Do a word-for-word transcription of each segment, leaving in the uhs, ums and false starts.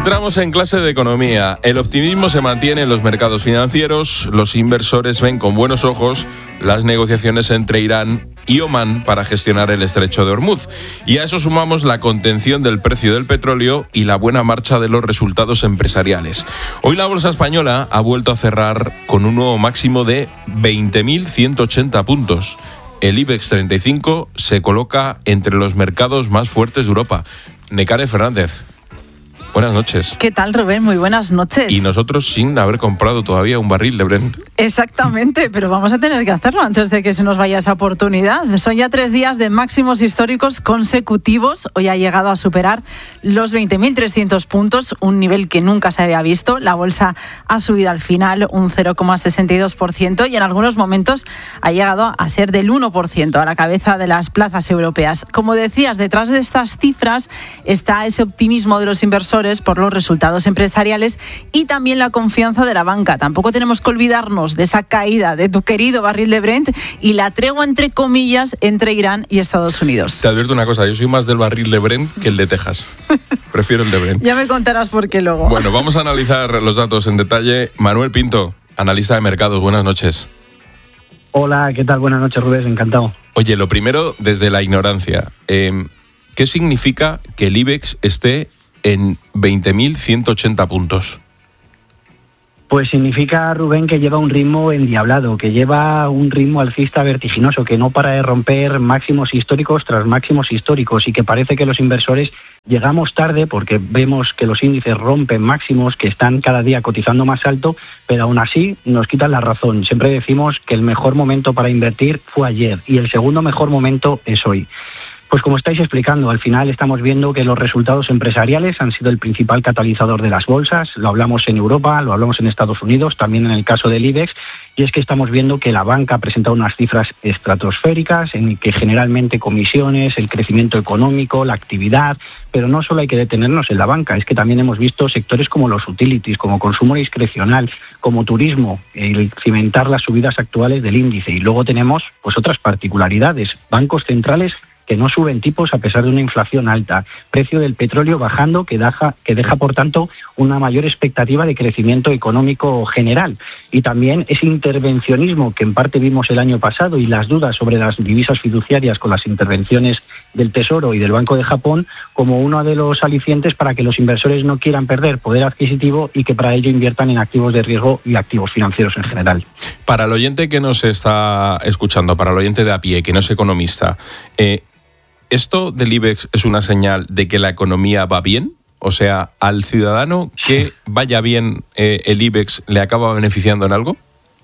Entramos en clase de economía. El optimismo se mantiene en los mercados financieros. Los inversores ven con buenos ojos las negociaciones entre Irán y Omán para gestionar el estrecho de Hormuz. Y a eso sumamos la contención del precio del petróleo y la buena marcha de los resultados empresariales. Hoy la bolsa española ha vuelto a cerrar con un nuevo máximo de veinte mil ciento ochenta puntos. El IBEX treinta y cinco se coloca entre los mercados más fuertes de Europa. Nekare Fernández, buenas noches. ¿Qué tal, Rubén? Muy buenas noches. Y nosotros sin haber comprado todavía un barril de Brent. Exactamente, pero vamos a tener que hacerlo antes de que se nos vaya esa oportunidad. Son ya tres días de máximos históricos consecutivos. Hoy ha llegado a superar los veinte mil trescientos puntos, un nivel que nunca se había visto. La bolsa ha subido al final un cero coma sesenta y dos por ciento y en algunos momentos ha llegado a ser del uno por ciento, a la cabeza de las plazas europeas. Como decías, detrás de estas cifras está ese optimismo de los inversores por los resultados empresariales y también la confianza de la banca. Tampoco tenemos que olvidarnos de esa caída de tu querido barril de Brent y la tregua, entre comillas, entre Irán y Estados Unidos. Te advierto una cosa, yo soy más del barril de Brent que el de Texas. Prefiero el de Brent. Ya me contarás por qué luego. Bueno, vamos a analizar los datos en detalle. Manuel Pinto, analista de mercados, buenas noches. Hola, ¿qué tal? Buenas noches, Rubén, encantado. Oye, lo primero, desde la ignorancia, eh, ¿qué significa que el IBEX esté en veinte mil ciento ochenta puntos? Pues significa, Rubén, que lleva un ritmo endiablado, que lleva un ritmo alcista vertiginoso, que no para de romper máximos históricos tras máximos históricos y que parece que los inversores llegamos tarde porque vemos que los índices rompen máximos, que están cada día cotizando más alto, pero aún así nos quitan la razón. Siempre decimos que el mejor momento para invertir fue ayer y el segundo mejor momento es hoy. Pues como estáis explicando, al final estamos viendo que los resultados empresariales han sido el principal catalizador de las bolsas. Lo hablamos en Europa, lo hablamos en Estados Unidos, también en el caso del IBEX. Y es que estamos viendo que la banca ha presentado unas cifras estratosféricas en que generalmente comisiones, el crecimiento económico, la actividad, pero no solo hay que detenernos en la banca, es que también hemos visto sectores como los utilities, como consumo discrecional, como turismo, el cimentar las subidas actuales del índice. Y luego tenemos pues otras particularidades, bancos centrales que no suben tipos a pesar de una inflación alta, precio del petróleo bajando que deja, que deja por tanto una mayor expectativa de crecimiento económico general y también ese intervencionismo que en parte vimos el año pasado y las dudas sobre las divisas fiduciarias con las intervenciones del Tesoro y del Banco de Japón como uno de los alicientes para que los inversores no quieran perder poder adquisitivo y que para ello inviertan en activos de riesgo y activos financieros en general. Para el oyente que nos está escuchando, para el oyente de a pie, que no es economista, eh, ¿esto del IBEX es una señal de que la economía va bien? O sea, ¿al ciudadano que vaya bien eh, el IBEX le acaba beneficiando en algo?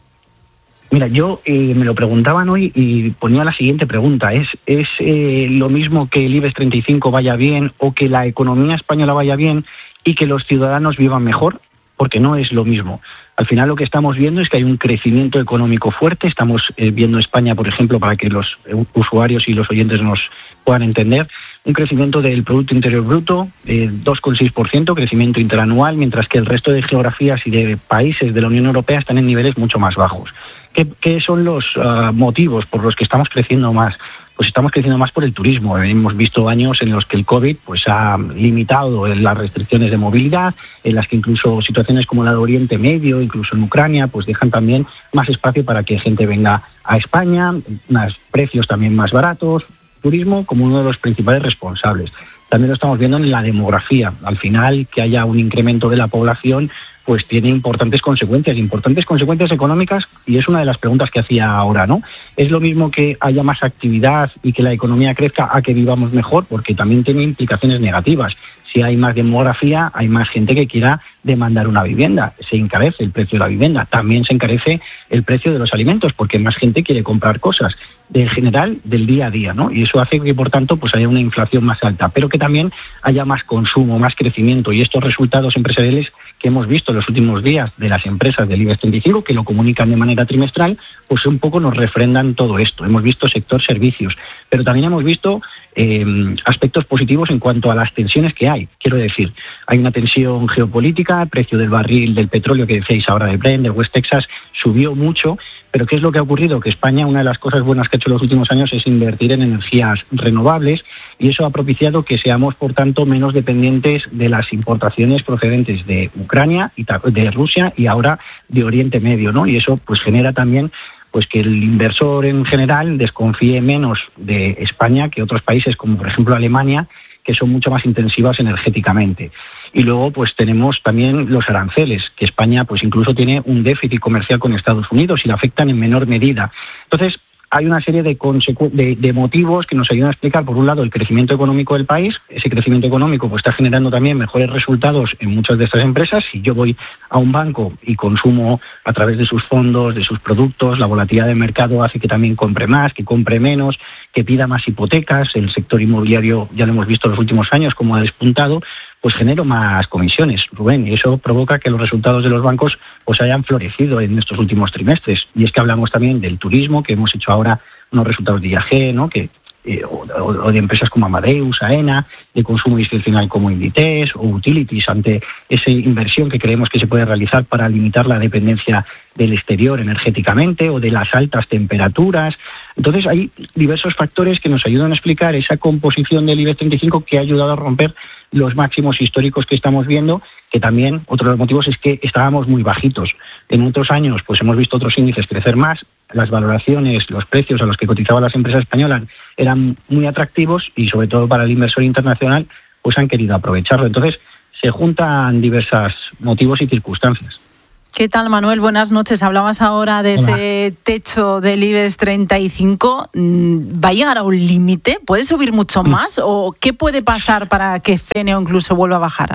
Mira, yo eh, me lo preguntaban hoy y ponía la siguiente pregunta. ¿Es, es eh, lo mismo que el IBEX treinta y cinco vaya bien o que la economía española vaya bien y que los ciudadanos vivan mejor? Porque no es lo mismo. Al final lo que estamos viendo es que hay un crecimiento económico fuerte. Estamos eh, viendo España, por ejemplo, para que los usuarios y los oyentes nos puedan entender, un crecimiento del Producto Interior Bruto, eh, dos coma seis por ciento, crecimiento interanual, mientras que el resto de geografías y de países de la Unión Europea están en niveles mucho más bajos. ¿Qué, qué son los uh, motivos por los que estamos creciendo más? Pues estamos creciendo más por el turismo. Hemos visto años en los que el COVID pues ha limitado las restricciones de movilidad, en las que incluso situaciones como la de Oriente Medio, incluso en Ucrania, pues dejan también más espacio para que gente venga a España, unos precios también más baratos, turismo como uno de los principales responsables. También lo estamos viendo en la demografía. Al final, que haya un incremento de la población, pues tiene importantes consecuencias, importantes consecuencias económicas, y es una de las preguntas que hacía ahora, ¿no? ¿Es lo mismo que haya más actividad y que la economía crezca a que vivamos mejor? Porque también tiene implicaciones negativas. Si hay más demografía, hay más gente que quiera demandar una vivienda. Se encarece el precio de la vivienda. También se encarece el precio de los alimentos, porque más gente quiere comprar cosas, en general, del día a día, ¿no? Y eso hace que, por tanto, pues haya una inflación más alta, pero que también haya más consumo, más crecimiento. Y estos resultados empresariales que hemos visto en los últimos días de las empresas del IBEX treinta y cinco, que lo comunican de manera trimestral, pues un poco nos refrendan todo esto. Hemos visto sector servicios, pero también hemos visto eh, aspectos positivos en cuanto a las tensiones que hay. hay. Quiero decir, hay una tensión geopolítica, el precio del barril del petróleo que decíais ahora de Brent, de West Texas, subió mucho, pero ¿qué es lo que ha ocurrido? Que España, una de las cosas buenas que ha hecho en los últimos años es invertir en energías renovables, y eso ha propiciado que seamos, por tanto, menos dependientes de las importaciones procedentes de Ucrania, y de Rusia y ahora de Oriente Medio, ¿no? Y eso pues genera también pues que el inversor en general desconfíe menos de España que otros países, como por ejemplo Alemania, que son mucho más intensivas energéticamente. Y luego pues tenemos también los aranceles, que España pues incluso tiene un déficit comercial con Estados Unidos y le afectan en menor medida. Entonces, hay una serie de, consecu- de, de motivos que nos ayudan a explicar, por un lado, el crecimiento económico del país. Ese crecimiento económico pues está generando también mejores resultados en muchas de estas empresas. Si yo voy a un banco y consumo a través de sus fondos, de sus productos, la volatilidad del mercado hace que también compre más, que compre menos, que pida más hipotecas. El sector inmobiliario, ya lo hemos visto en los últimos años, como ha despuntado, pues genero más comisiones, Rubén, y eso provoca que los resultados de los bancos pues hayan florecido en estos últimos trimestres. Y es que hablamos también del turismo, que hemos hecho ahora unos resultados de I A G, ¿no? que eh, o, o de empresas como Amadeus, AENA, de consumo discrecional como Inditex o Utilities, ante esa inversión que creemos que se puede realizar para limitar la dependencia del exterior energéticamente o de las altas temperaturas. Entonces hay diversos factores que nos ayudan a explicar esa composición del IBEX treinta y cinco que ha ayudado a romper los máximos históricos que estamos viendo, que también otro de los motivos es que estábamos muy bajitos. En otros años pues hemos visto otros índices crecer más, las valoraciones, los precios a los que cotizaban las empresas españolas eran muy atractivos y sobre todo para el inversor internacional pues han querido aprovecharlo. Entonces se juntan diversos motivos y circunstancias. ¿Qué tal, Manuel? Buenas noches. Hablabas ahora de Hola. Ese techo del IBEX treinta y cinco. ¿Va a llegar a un límite? ¿Puede subir mucho más? ¿O qué puede pasar para que frene o incluso vuelva a bajar?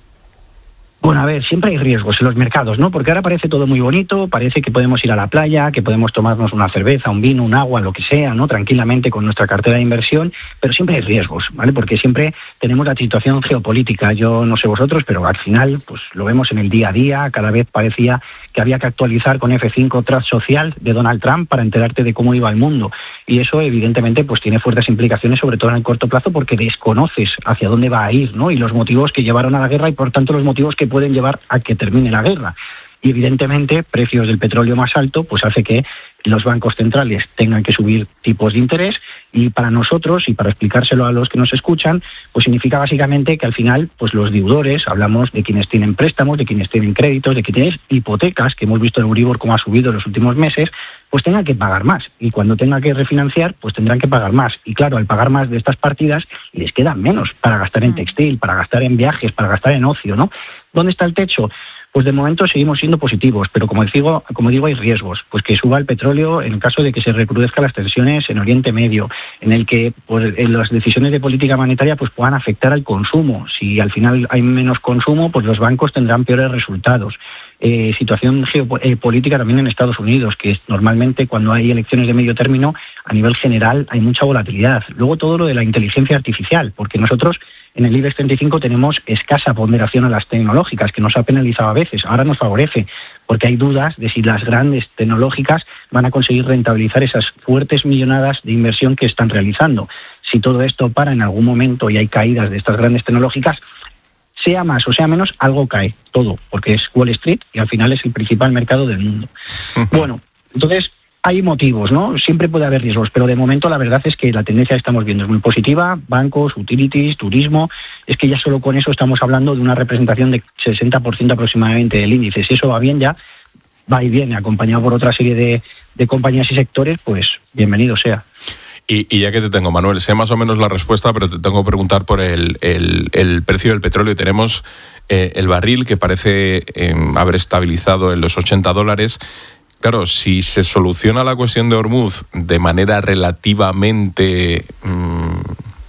Bueno, a ver, siempre hay riesgos en los mercados, ¿no? Porque ahora parece todo muy bonito, parece que podemos ir a la playa, que podemos tomarnos una cerveza, un vino, un agua, lo que sea, ¿no? Tranquilamente con nuestra cartera de inversión, pero siempre hay riesgos, ¿vale? Porque siempre tenemos la situación geopolítica. Yo no sé vosotros, pero al final pues lo vemos en el día a día. Cada vez parecía que había que actualizar con F cinco Trust Social de Donald Trump para enterarte de cómo iba el mundo. Y eso evidentemente pues tiene fuertes implicaciones, sobre todo en el corto plazo, porque desconoces hacia dónde va a ir, ¿no? Y los motivos que llevaron a la guerra y por tanto los motivos que pueden llevar a que termine la guerra. Y evidentemente precios del petróleo más alto pues hace que los bancos centrales tengan que subir tipos de interés, y para nosotros, y para explicárselo a los que nos escuchan, pues significa básicamente que al final pues los deudores, hablamos de quienes tienen préstamos, de quienes tienen créditos, de quienes tienen hipotecas, que hemos visto el Euribor cómo ha subido en los últimos meses, pues tengan que pagar más, y cuando tengan que refinanciar pues tendrán que pagar más, y claro, al pagar más de estas partidas les queda menos para gastar en textil, para gastar en viajes, para gastar en ocio, ¿no? ¿Dónde está el techo? Pues de momento seguimos siendo positivos, pero como digo, como digo hay riesgos, pues que suba el petróleo en el caso de que se recrudezcan las tensiones en Oriente Medio, en el que pues, en las decisiones de política monetaria pues puedan afectar al consumo. Si al final hay menos consumo, pues los bancos tendrán peores resultados. Eh, situación geopolítica también en Estados Unidos, que es normalmente cuando hay elecciones de medio término, a nivel general hay mucha volatilidad. Luego todo lo de la inteligencia artificial, porque nosotros en el IBEX treinta y cinco tenemos escasa ponderación a las tecnológicas, que nos ha penalizado a veces, ahora nos favorece, porque hay dudas de si las grandes tecnológicas van a conseguir rentabilizar esas fuertes millonadas de inversión que están realizando. Si todo esto para en algún momento y hay caídas de estas grandes tecnológicas, sea más o sea menos, algo cae, todo, porque es Wall Street y al final es el principal mercado del mundo. Bueno, entonces hay motivos, ¿no? Siempre puede haber riesgos, pero de momento la verdad es que la tendencia que estamos viendo es muy positiva. Bancos, utilities, turismo, es que ya solo con eso estamos hablando de una representación de sesenta por ciento aproximadamente del índice. Si eso va bien ya, va y viene, acompañado por otra serie de, de compañías y sectores, pues bienvenido sea. Y, y ya que te tengo, Manuel, sé más o menos la respuesta, pero te tengo que preguntar por el, el, el precio del petróleo. Tenemos eh, el barril que parece eh, haber estabilizado en los ochenta dólares. Claro, si se soluciona la cuestión de Hormuz de manera relativamente mmm,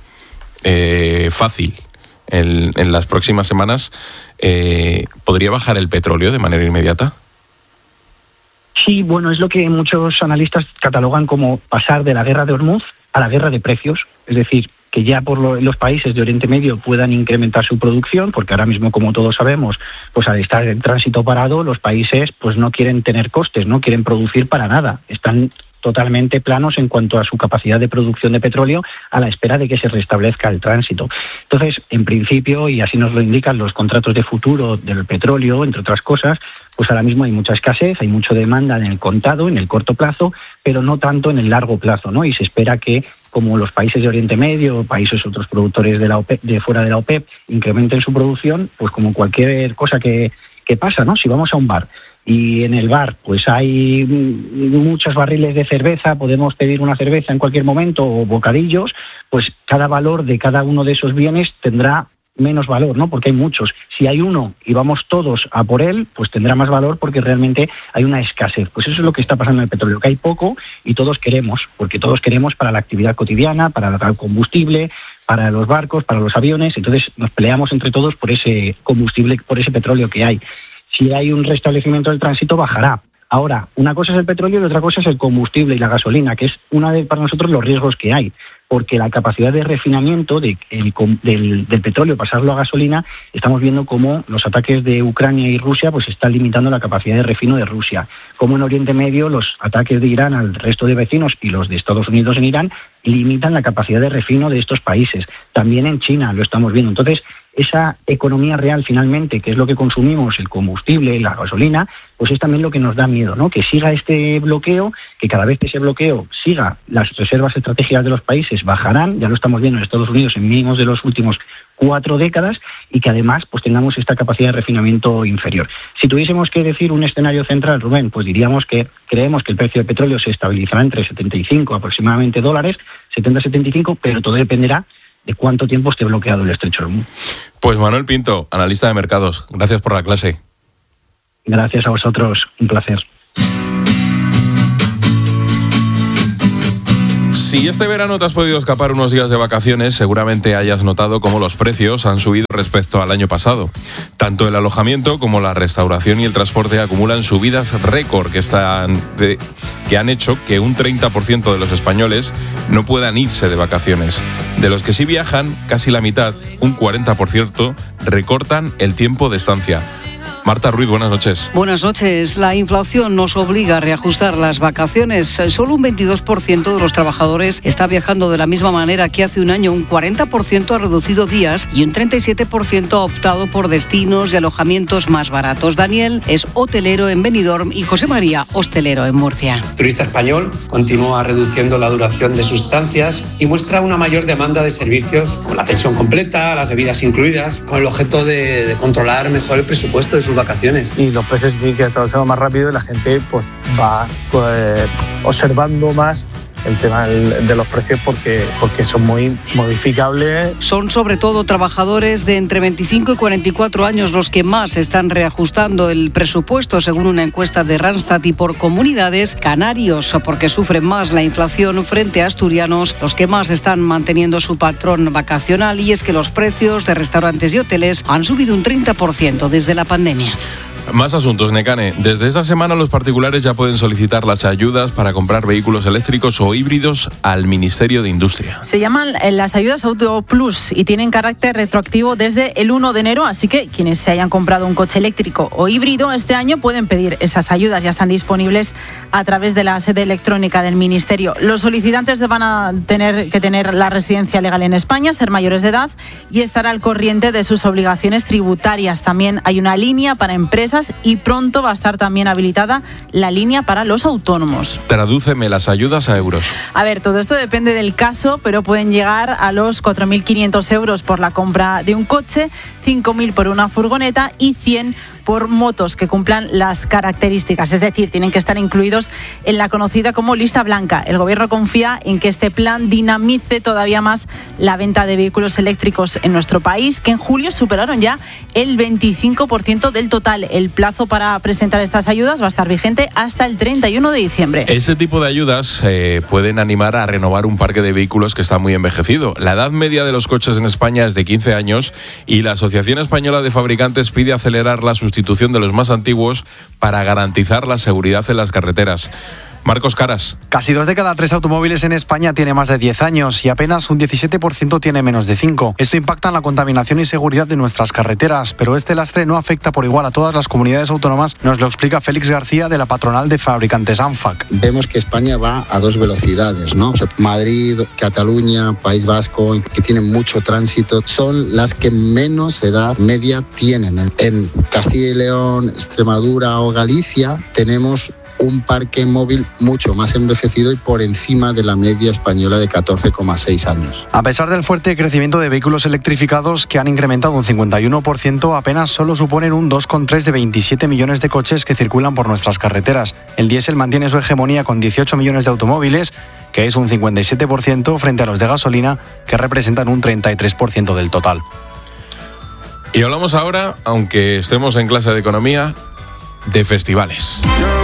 eh, fácil en, en las próximas semanas, eh, ¿podría bajar el petróleo de manera inmediata? Sí, bueno, es lo que muchos analistas catalogan como pasar de la guerra de Hormuz a la guerra de precios. Es decir, que ya por lo, los países de Oriente Medio puedan incrementar su producción, porque ahora mismo, como todos sabemos, pues al estar en tránsito parado, los países pues no quieren tener costes, no quieren producir para nada. Están totalmente planos en cuanto a su capacidad de producción de petróleo a la espera de que se restablezca el tránsito. Entonces, en principio, y así nos lo indican los contratos de futuro del petróleo, entre otras cosas, pues ahora mismo hay mucha escasez, hay mucha demanda en el contado, en el corto plazo, pero no tanto en el largo plazo, ¿no? Y se espera que, como los países de Oriente Medio, países otros productores de la OPEP, de fuera de la OPEP, incrementen su producción, pues como cualquier cosa que, que pasa, ¿no? Si vamos a un bar y en el bar pues hay muchos barriles de cerveza, podemos pedir una cerveza en cualquier momento o bocadillos, pues cada valor de cada uno de esos bienes tendrá menos valor, ¿no? Porque hay muchos. Si hay uno y vamos todos a por él, pues tendrá más valor porque realmente hay una escasez. Pues eso es lo que está pasando en el petróleo, que hay poco y todos queremos, porque todos queremos para la actividad cotidiana, para el combustible, para los barcos, para los aviones. Entonces nos peleamos entre todos por ese combustible, por ese petróleo que hay. Si hay un restablecimiento del tránsito, bajará. Ahora, una cosa es el petróleo y otra cosa es el combustible y la gasolina, que es una de para nosotros los riesgos que hay, porque la capacidad de refinamiento de, el, del, del petróleo, pasarlo a gasolina, estamos viendo cómo los ataques de Ucrania y Rusia pues están limitando la capacidad de refino de Rusia, como en Oriente Medio los ataques de Irán al resto de vecinos y los de Estados Unidos en Irán limitan la capacidad de refino de estos países. También en China lo estamos viendo. Entonces, esa economía real finalmente, que es lo que consumimos, el combustible, la gasolina, pues es también lo que nos da miedo, ¿no? Que siga este bloqueo, que cada vez que ese bloqueo siga, las reservas estratégicas de los países bajarán, ya lo estamos viendo en Estados Unidos en mínimos de los últimos cuatro décadas, y que además pues tengamos esta capacidad de refinamiento inferior. Si tuviésemos que decir un escenario central, Rubén, pues diríamos que creemos que el precio del petróleo se estabilizará entre setenta y cinco aproximadamente dólares, setenta a setenta y cinco, pero todo dependerá de cuánto tiempo esté bloqueado el estrecho de Hormuz. Pues Manuel Pinto, analista de mercados, gracias por la clase. Gracias a vosotros, un placer. Si este verano te has podido escapar unos días de vacaciones, seguramente hayas notado cómo los precios han subido respecto al año pasado. Tanto el alojamiento como la restauración y el transporte acumulan subidas récord que, están de, que han hecho que un treinta por ciento de los españoles no puedan irse de vacaciones. De los que sí viajan, casi la mitad, un cuarenta por ciento, recortan el tiempo de estancia. Marta Ruiz, buenas noches. Buenas noches. La inflación nos obliga a reajustar las vacaciones. Solo un veintidós por ciento de los trabajadores está viajando de la misma manera que hace un año. Un cuarenta por ciento ha reducido días y un treinta y siete por ciento ha optado por destinos y alojamientos más baratos. Daniel es hotelero en Benidorm y José María, hostelero en Murcia. El turista español continúa reduciendo la duración de sus estancias y muestra una mayor demanda de servicios como la pensión completa, las bebidas incluidas, con el objeto de, de controlar mejor el presupuesto de sus vacaciones. Y los precios tienen que estar más rápido y la gente pues va pues, observando más el tema de los precios porque, porque son muy modificables. Son sobre todo trabajadores de entre veinticinco y cuarenta y cuatro años los que más están reajustando el presupuesto, según una encuesta de Randstad, y por comunidades, canarios, porque sufren más la inflación frente a asturianos, los que más están manteniendo su patrón vacacional. Y es que los precios de restaurantes y hoteles han subido un treinta por ciento desde la pandemia. Más asuntos, Necane. Desde esta semana los particulares ya pueden solicitar las ayudas para comprar vehículos eléctricos o híbridos al Ministerio de Industria. Se llaman las ayudas Auto Plus y tienen carácter retroactivo desde el uno de enero, así que quienes se hayan comprado un coche eléctrico o híbrido este año pueden pedir esas ayudas. Ya están disponibles a través de la sede electrónica del Ministerio. Los solicitantes van a tener que tener la residencia legal en España, ser mayores de edad y estar al corriente de sus obligaciones tributarias. También hay una línea para empresas y pronto va a estar también habilitada la línea para los autónomos. Tradúceme las ayudas a euros. A ver, todo esto depende del caso, pero pueden llegar a los cuatro mil quinientos euros por la compra de un coche, cinco mil por una furgoneta y cien por motos que cumplan las características. Es decir, tienen que estar incluidos en la conocida como lista blanca. El Gobierno confía en que este plan dinamice todavía más la venta de vehículos eléctricos en nuestro país, que en julio superaron ya el veinticinco por ciento del total. El plazo para presentar estas ayudas va a estar vigente hasta el treinta y uno de diciembre. Este tipo de ayudas eh, pueden animar a renovar un parque de vehículos que está muy envejecido. La edad media de los coches en España es de quince años y la Asociación Española de Fabricantes pide acelerar la sustitución de los más antiguos para garantizar la seguridad en las carreteras. Marcos Caras. Casi dos de cada tres automóviles en España tiene más de diez años y apenas un diecisiete por ciento tiene menos de cinco. Esto impacta en la contaminación y seguridad de nuestras carreteras, pero este lastre no afecta por igual a todas las comunidades autónomas, nos lo explica Félix García de la patronal de fabricantes ANFAC. Vemos que España va a dos velocidades, ¿no? O sea, Madrid, Cataluña, País Vasco, que tienen mucho tránsito, son las que menos edad media tienen. En Castilla y León, Extremadura o Galicia tenemos un parque móvil mucho más envejecido y por encima de la media española de catorce coma seis años. A pesar del fuerte crecimiento de vehículos electrificados que han incrementado un cincuenta y uno por ciento, apenas solo suponen un dos coma tres de veintisiete millones de coches que circulan por nuestras carreteras. El diésel mantiene su hegemonía con dieciocho millones de automóviles, que es un cincuenta y siete por ciento frente a los de gasolina, que representan un treinta y tres por ciento del total. Y hablamos ahora, aunque estemos en clase de economía, de festivales.